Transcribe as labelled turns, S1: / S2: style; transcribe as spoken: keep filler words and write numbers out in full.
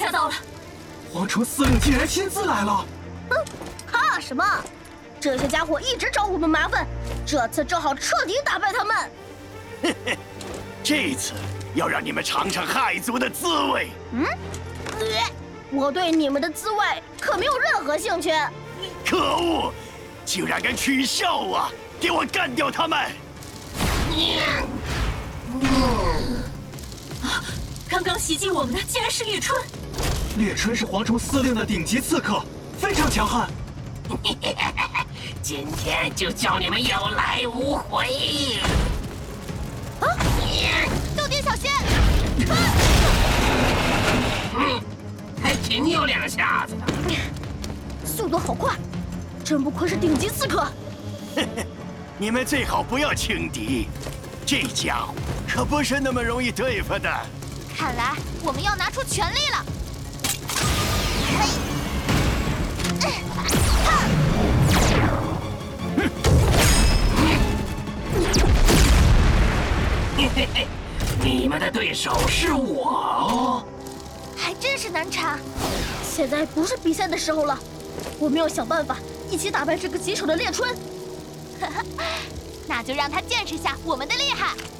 S1: 吓到了。
S2: 蝗虫司令竟然亲自来了！
S3: 哼，怕什么？这些家伙一直找我们麻烦，这次正好彻底打败他们。
S4: 嘿嘿，这次要让你们尝尝害族的滋味。
S3: 嗯，呃，我对你们的滋味可没有任何兴趣。
S4: 可恶，竟然敢取笑啊！给我干掉他们！
S1: 啊！刚刚袭击我们的竟然是烈春。
S2: 烈春是蝗虫司令的顶级刺客，非常强悍。
S5: 今天就叫你们有来无回！
S3: 啊！豆丁小心！
S5: 嗯，还挺有两下子的。
S3: 速度好快，真不愧是顶级刺客。
S4: 你们最好不要轻敌，这家伙可不是那么容易对付的。
S3: 看来我们要拿出全力了。
S5: 嘿嘿，你们的对手是我哦，
S3: 还真是难缠。现在不是比赛的时候了，我们要想办法一起打败这个棘手的烈春。那就让他见识下我们的厉害。